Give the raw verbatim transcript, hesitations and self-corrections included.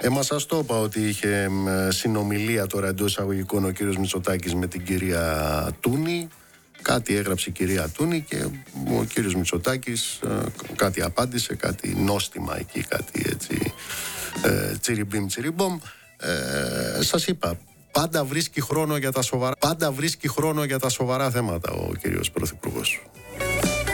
Ε, μα σας το είπα ότι είχε συνομιλία τώρα εντός εισαγωγικών ο κύριος Μητσοτάκης με την κυρία Τούνη. Κάτι έγραψε η κυρία Τούνη και ο κύριος Μητσοτάκης ε, κάτι απάντησε, κάτι νόστιμα εκεί, κάτι έτσι ε, τσιριμπίμ τσιριμπόμ. Ε, σας είπα, πάντα βρίσκει χρόνο για τα σοβαρά, πάντα βρίσκει χρόνο για τα σοβαρά θέματα ο κύριος Πρωθυπουργός.